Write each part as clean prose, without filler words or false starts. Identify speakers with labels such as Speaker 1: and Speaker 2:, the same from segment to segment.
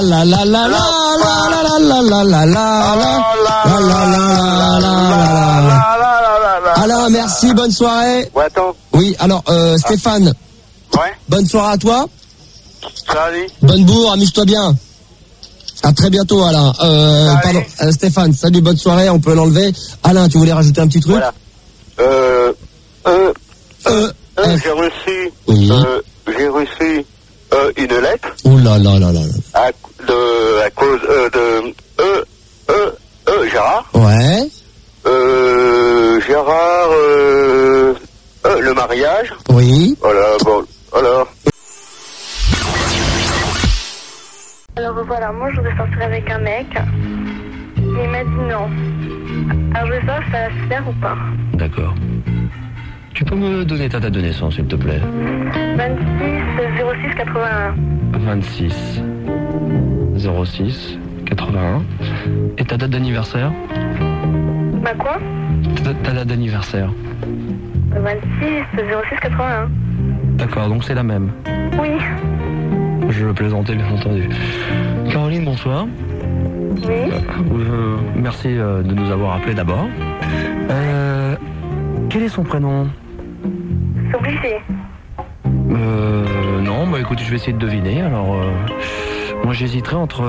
Speaker 1: La la la la la la la la la la la la la. Alain, merci, bonne soirée.
Speaker 2: Ouais, attends.
Speaker 1: Oui, alors Stéphane.
Speaker 2: Ouais.
Speaker 1: Bonne soirée à toi.
Speaker 2: Salut.
Speaker 1: Bonne bourre, amuse-toi bien. À très bientôt, Alain. Pardon, Stéphane, salut, bonne soirée, on peut l'enlever. Alain, tu voulais rajouter un petit truc?
Speaker 2: Voilà. J'ai reçu,
Speaker 1: oui.
Speaker 2: J'ai reçu une lettre.
Speaker 1: Ouh là là là là.
Speaker 2: À cause de Gérard.
Speaker 1: Ouais.
Speaker 2: Gérard, le mariage.
Speaker 1: Oui.
Speaker 2: Voilà, bon, voilà.
Speaker 3: Alors voilà, moi je voudrais sortir avec un mec. Il m'a dit non. Alors je veux savoir si ça va se faire ou pas.
Speaker 4: D'accord. Tu peux me donner ta date de naissance, s'il te plaît?
Speaker 3: 26 06 81.
Speaker 4: 26 06 81. Et ta date d'anniversaire?
Speaker 3: Bah quoi?
Speaker 4: Ta date d'anniversaire.
Speaker 3: 26 06 81.
Speaker 4: D'accord, donc c'est la même.
Speaker 3: Oui.
Speaker 4: Je plaisantais, bien entendu. Caroline, bonsoir.
Speaker 3: Oui.
Speaker 4: Merci de nous avoir appelés d'abord. Quel est son prénom?
Speaker 3: C'est obligé.
Speaker 4: Non, bah écoute, je vais essayer de deviner. Alors, moi j'hésiterais entre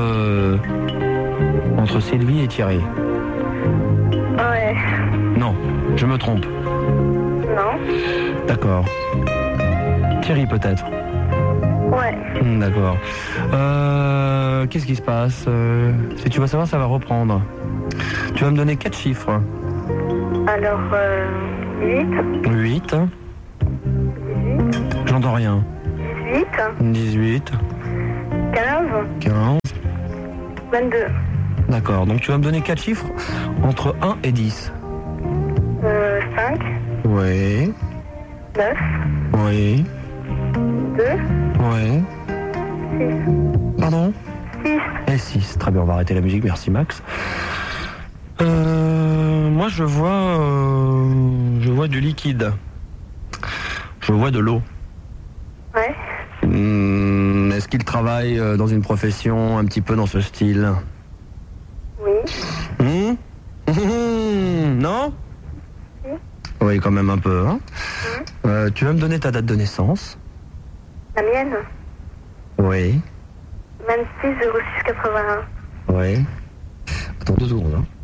Speaker 4: Sylvie et Thierry.
Speaker 3: Ouais.
Speaker 4: Non, je me trompe.
Speaker 3: Non.
Speaker 4: D'accord. Thierry peut-être.
Speaker 3: Ouais.
Speaker 4: D'accord. Qu'est-ce qui se passe? Si tu vas savoir, ça va reprendre. Tu vas me donner 4 chiffres.
Speaker 3: Alors, 8.
Speaker 4: 8. J'entends rien.
Speaker 3: 18.
Speaker 4: 18.
Speaker 3: 15.
Speaker 4: 15.
Speaker 3: 22.
Speaker 4: D'accord. Donc tu vas me donner 4 chiffres entre 1 et 10.
Speaker 3: 5.
Speaker 4: Oui.
Speaker 3: 9.
Speaker 4: Oui.
Speaker 3: 2.
Speaker 4: Oui.
Speaker 3: 6.
Speaker 4: Pardon?
Speaker 3: 6.
Speaker 4: Et 6. Très bien, on va arrêter la musique. Merci Max. Moi je vois du liquide. Je vois de l'eau.
Speaker 3: Ouais.
Speaker 4: Est-ce qu'il travaille dans une profession un petit peu dans ce style?
Speaker 3: Oui.
Speaker 4: Non?
Speaker 3: Oui.
Speaker 4: Oui, quand même un peu. Hein. Tu vas me donner ta date de naissance?
Speaker 3: La mienne?
Speaker 4: Oui.
Speaker 3: 26 06 81.
Speaker 4: Oui. Attends 2 secondes. Hein.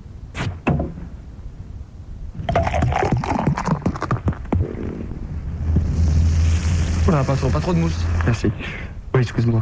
Speaker 4: Voilà, pas trop de mousse. Merci. Oui, excuse-moi.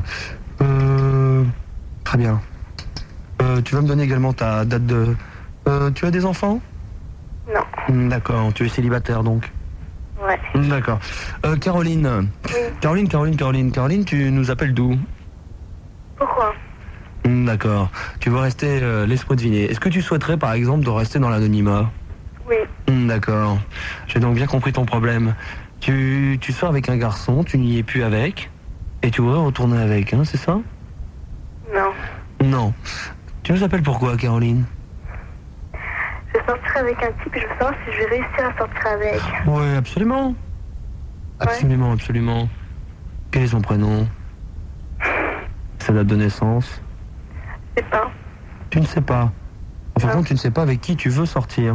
Speaker 4: Très bien. Tu vas me donner également ta date de... tu as des enfants?
Speaker 3: Non.
Speaker 4: D'accord, tu es célibataire donc.
Speaker 3: Ouais.
Speaker 4: D'accord. Caroline.
Speaker 3: Oui.
Speaker 4: Caroline, tu nous appelles d'où?
Speaker 3: Pourquoi?
Speaker 4: D'accord. Tu veux rester l'esprit deviné. Est-ce que tu souhaiterais par exemple de rester dans l'anonymat?
Speaker 3: Oui.
Speaker 4: D'accord. J'ai donc bien compris ton problème. Tu sors avec un garçon, tu n'y es plus avec, et tu voudrais retourner avec, hein, c'est ça?
Speaker 3: Non.
Speaker 4: Non. Tu nous appelles pourquoi, Caroline?
Speaker 3: Je sortirai avec un type et je veux savoir si je vais réussir à sortir avec.
Speaker 4: Oui, absolument. Absolument, absolument. Quel est son prénom? Sa date de naissance?
Speaker 3: Je sais pas.
Speaker 4: Tu ne sais pas. Enfin,
Speaker 3: Non.
Speaker 4: contre, tu ne sais pas avec qui tu veux sortir.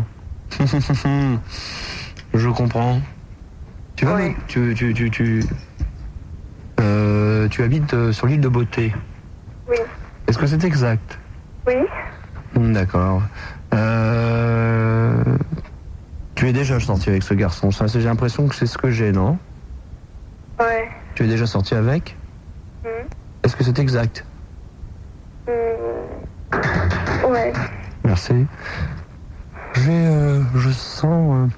Speaker 4: Je comprends. Tu vas,
Speaker 3: Oui.
Speaker 4: tu habites sur l'île de Beauté.
Speaker 3: Oui.
Speaker 4: Est-ce que c'est exact?
Speaker 3: Oui.
Speaker 4: D'accord. Tu es déjà sorti avec ce garçon. Ça, j'ai l'impression que c'est ce que j'ai, non?
Speaker 3: Ouais.
Speaker 4: Tu es déjà sorti avec? Est-ce que c'est exact?
Speaker 3: Ouais.
Speaker 4: Merci. Je sens...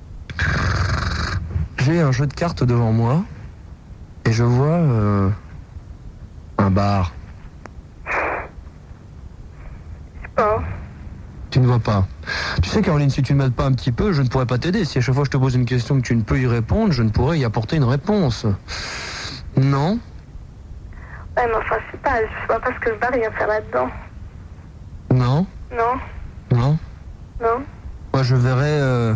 Speaker 4: J'ai un jeu de cartes devant moi et je vois un bar.
Speaker 3: Pas.
Speaker 4: Tu ne vois pas. Tu sais, Caroline, si tu ne m'aides pas un petit peu, je ne pourrais pas t'aider. Si à chaque fois je te pose une question que tu ne peux y répondre, je ne pourrais y apporter une réponse. Non?
Speaker 3: Ouais, mais enfin, je sais pas. Je vois pas ce que le bar vient faire là-dedans.
Speaker 4: Non?
Speaker 3: Non.
Speaker 4: Non?
Speaker 3: Non.
Speaker 4: Moi, je verrais...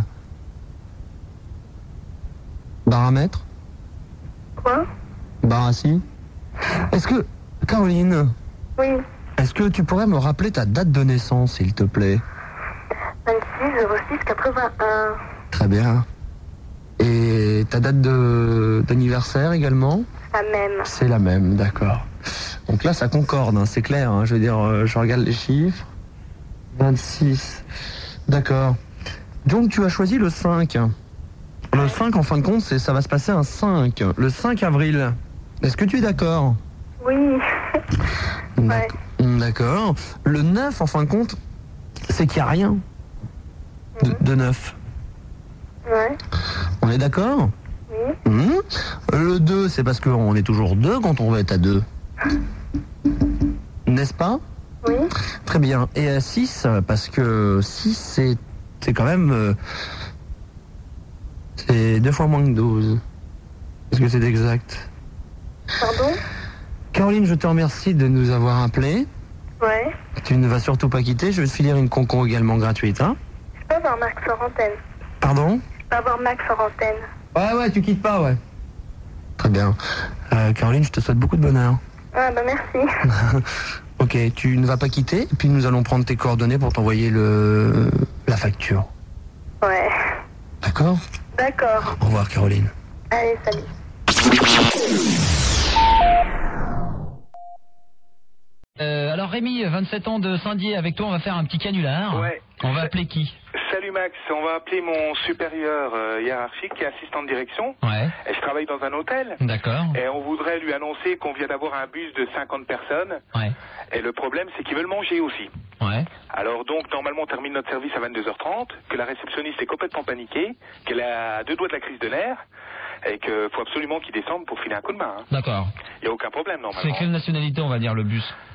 Speaker 4: bar à mettre?
Speaker 3: Quoi?
Speaker 4: Bar assis? Est-ce que... Caroline,
Speaker 3: Oui.
Speaker 4: Est-ce que tu pourrais me rappeler ta date de naissance, s'il te plaît?
Speaker 3: 26-06-81.
Speaker 4: Très bien. Et ta date d'anniversaire également?
Speaker 3: La même.
Speaker 4: C'est la même, d'accord. Donc là, ça concorde, hein, c'est clair. Hein, je veux dire, je regarde les chiffres. 26. D'accord. Donc tu as choisi le 5. Le 5, en fin de compte, ça va se passer un 5. Le 5 avril. Est-ce que tu es d'accord?
Speaker 3: Oui. Ouais.
Speaker 4: D'accord. Le 9, en fin de compte, c'est qu'il n'y a rien de 9.
Speaker 3: Ouais.
Speaker 4: On est d'accord?
Speaker 3: Oui.
Speaker 4: Le 2, c'est parce qu'on est toujours 2 quand on va être à 2. N'est-ce pas?
Speaker 3: Oui.
Speaker 4: Très bien. Et 6, parce que 6, c'est quand même... c'est 2 fois moins que 12. Est-ce que c'est exact?
Speaker 3: Pardon?
Speaker 4: Caroline, je te remercie de nous avoir appelés.
Speaker 3: Ouais.
Speaker 4: Tu ne vas surtout pas quitter. Je vais te filer une concours également gratuite. Hein?
Speaker 3: Je peux avoir Max hors antenne.
Speaker 4: Pardon?
Speaker 3: Je peux avoir Max hors antenne.
Speaker 4: Ouais, tu quittes pas, ouais. Très bien. Caroline, je te souhaite beaucoup de bonheur.
Speaker 3: Ah bah merci.
Speaker 4: Ok, tu ne vas pas quitter, et puis nous allons prendre tes coordonnées pour t'envoyer la facture.
Speaker 3: Ouais.
Speaker 4: D'accord?
Speaker 3: D'accord.
Speaker 4: Au revoir, Caroline.
Speaker 3: Allez, salut.
Speaker 5: Alors Rémi, 27 ans de Saint-Dié, avec toi on va faire un petit canular.
Speaker 6: Ouais.
Speaker 5: On va appeler qui?
Speaker 6: Salut Max, on va appeler mon supérieur hiérarchique qui est assistant de direction.
Speaker 5: Ouais.
Speaker 6: Et je travaille dans un hôtel.
Speaker 5: D'accord.
Speaker 6: Et on voudrait lui annoncer qu'on vient d'avoir un bus de 50 personnes.
Speaker 5: Ouais.
Speaker 6: Et le problème, c'est qu'ils veulent manger aussi.
Speaker 5: Ouais.
Speaker 6: Alors donc, normalement, on termine notre service à 22h30, que la réceptionniste est complètement paniquée, qu'elle a à 2 doigts de la crise de nerfs, et qu'il faut absolument qu'ils descendent pour filer un coup de main. Hein.
Speaker 5: D'accord.
Speaker 6: Il n'y a aucun problème, normalement.
Speaker 5: C'est quelle nationalité on va dire le bus?